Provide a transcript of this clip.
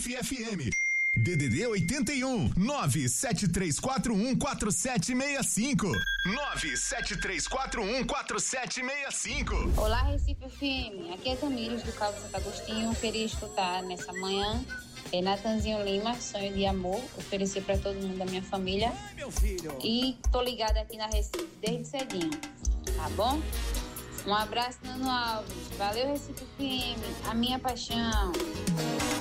Recife FM. DDD 81 973414765 973414765. Olá, Recife FM. Aqui é Tamires do Cabo Santo Agostinho. Queria escutar nessa manhã Natanzinho Lima, Sonho de Amor, oferecer para todo mundo da minha família. Meu filho. E tô ligada aqui na Recife desde cedinho, tá bom? Um abraço, Nano Alves. Valeu, Recife FM, a minha paixão.